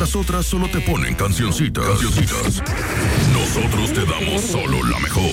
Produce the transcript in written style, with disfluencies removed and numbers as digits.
mientras otras solo te ponen cancioncitas. Nosotros te damos solo la mejor.